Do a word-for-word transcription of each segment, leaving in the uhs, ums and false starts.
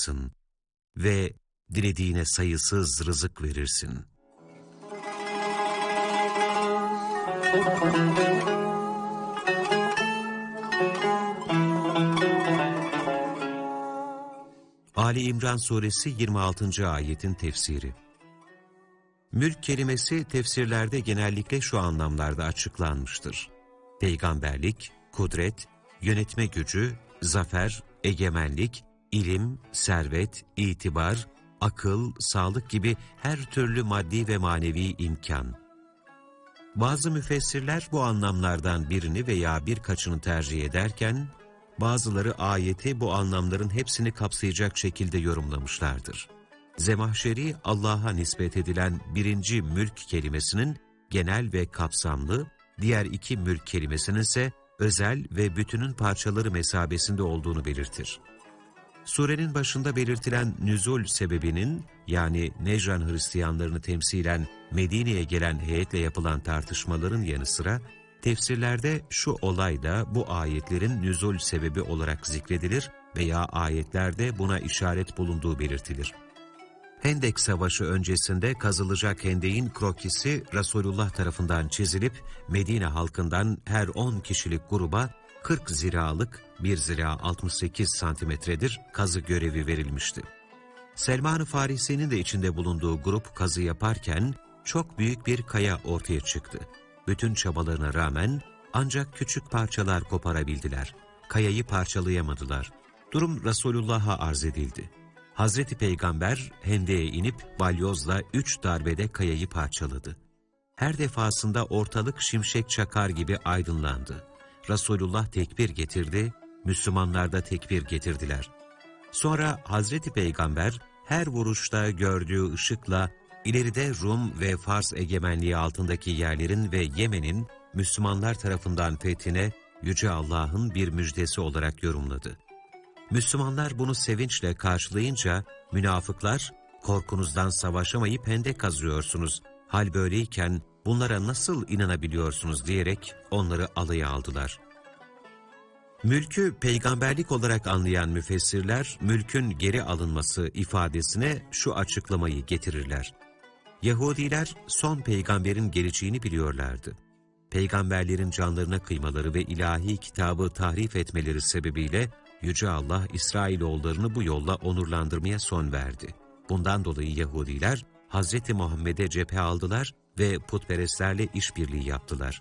arttırırsın ve dilediğine sayısız rızık verirsin. Ali İmran Suresi yirmi altıncı ayetin tefsiri. Mülk kelimesi tefsirlerde genellikle şu anlamlarda açıklanmıştır: peygamberlik, kudret, yönetme gücü, zafer, egemenlik, ilim, servet, itibar, akıl, sağlık gibi her türlü maddi ve manevi imkan. Bazı müfessirler bu anlamlardan birini veya birkaçını tercih ederken, bazıları ayeti bu anlamların hepsini kapsayacak şekilde yorumlamışlardır. Zemahşeri, Allah'a nispet edilen birinci mülk kelimesinin genel ve kapsamlı, diğer iki mülk kelimesinin ise özel ve bütünün parçaları mesabesinde olduğunu belirtir. Surenin başında belirtilen nüzul sebebinin, yani Necran Hristiyanlarını temsilen Medine'ye gelen heyetle yapılan tartışmaların yanı sıra, tefsirlerde şu olay da bu ayetlerin nüzul sebebi olarak zikredilir veya ayetlerde buna işaret bulunduğu belirtilir. Hendek Savaşı öncesinde kazılacak hendeğin krokisi Resulullah tarafından çizilip Medine halkından her on kişilik gruba kırk ziralık, bir zira altmış sekiz santimetredir, kazı görevi verilmişti. Selman-ı Farisi'nin de içinde bulunduğu grup kazı yaparken çok büyük bir kaya ortaya çıktı. Bütün çabalarına rağmen ancak küçük parçalar koparabildiler. Kayayı parçalayamadılar. Durum Resulullah'a arz edildi. Hazreti Peygamber hendeğe inip balyozla üç darbede kayayı parçaladı. Her defasında ortalık şimşek çakar gibi aydınlandı. Resulullah tekbir getirdi, Müslümanlar da tekbir getirdiler. Sonra Hazreti Peygamber her vuruşta gördüğü ışıkla ileride Rum ve Fars egemenliği altındaki yerlerin ve Yemen'in Müslümanlar tarafından fethine Yüce Allah'ın bir müjdesi olarak yorumladı. Müslümanlar bunu sevinçle karşılayınca münafıklar, korkunuzdan savaşamayıp hendek kazıyorsunuz, hal böyleyken bunlara nasıl inanabiliyorsunuz diyerek onları alaya aldılar. Mülkü peygamberlik olarak anlayan müfessirler, mülkün geri alınması ifadesine şu açıklamayı getirirler. Yahudiler son peygamberin geleceğini biliyorlardı. Peygamberlerin canlarına kıymaları ve ilahi kitabı tahrif etmeleri sebebiyle Yüce Allah İsrailoğullarını bu yolla onurlandırmaya son verdi. Bundan dolayı Yahudiler Hazreti Muhammed'e cephe aldılar ve putperestlerle işbirliği yaptılar.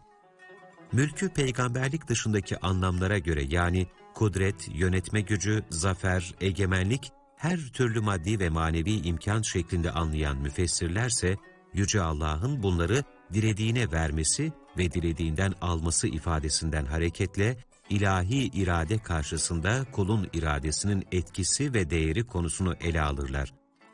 Mülkü peygamberlik dışındaki anlamlara göre, yani kudret, yönetme gücü, zafer, egemenlik, her türlü maddi ve manevi imkan şeklinde anlayan müfessirlerse, Yüce Allah'ın bunları dilediğine vermesi ve dilediğinden alması ifadesinden hareketle, ilahi irade karşısında kulun iradesinin etkisi ve değeri konusunu ele alırlar.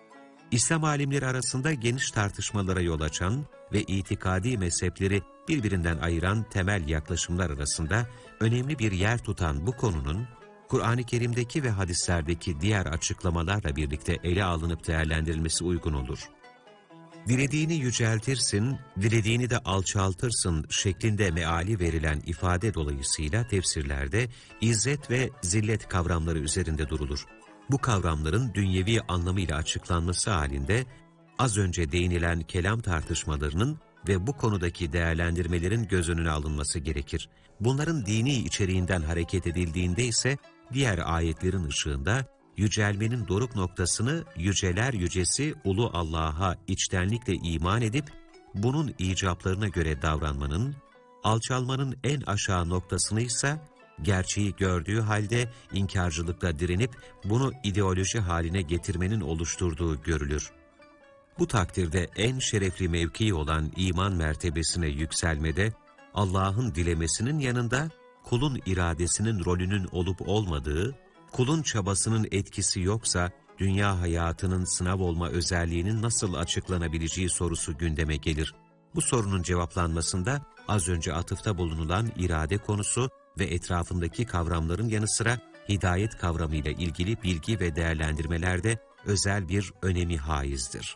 İslam alimleri arasında geniş tartışmalara yol açan ve itikadi mezhepleri birbirinden ayıran temel yaklaşımlar arasında önemli bir yer tutan bu konunun, Kur'an-ı Kerim'deki ve hadislerdeki diğer açıklamalarla birlikte ele alınıp değerlendirilmesi uygun olur. Dilediğini yüceltirsin, dilediğini de alçaltırsın şeklinde meali verilen ifade dolayısıyla tefsirlerde izzet ve zillet kavramları üzerinde durulur. Bu kavramların dünyevi anlamıyla açıklanması halinde az önce değinilen kelam tartışmalarının ve bu konudaki değerlendirmelerin göz önüne alınması gerekir. Bunların dini içeriğinden hareket edildiğinde ise diğer ayetlerin ışığında yücelmenin doruk noktasını yüceler yücesi Ulu Allah'a içtenlikle iman edip bunun icaplarına göre davranmanın, alçalmanın en aşağı noktasını ise gerçeği gördüğü halde inkarcılıkla direnip bunu ideoloji haline getirmenin oluşturduğu görülür. Bu takdirde en şerefli mevki olan iman mertebesine yükselmede Allah'ın dilemesinin yanında kulun iradesinin rolünün olup olmadığı, kulun çabasının etkisi yoksa dünya hayatının sınav olma özelliğinin nasıl açıklanabileceği sorusu gündeme gelir. Bu sorunun cevaplanmasında az önce atıfta bulunulan irade konusu ve etrafındaki kavramların yanı sıra hidayet kavramıyla ilgili bilgi ve değerlendirmelerde özel bir önemi haizdir.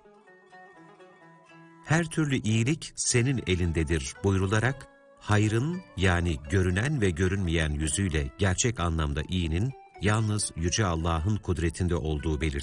Her türlü iyilik senin elindedir buyrularak, hayrın yani görünen ve görünmeyen yüzüyle gerçek anlamda iyinin yalnız Yüce Allah'ın kudretinde olduğu belirtilir.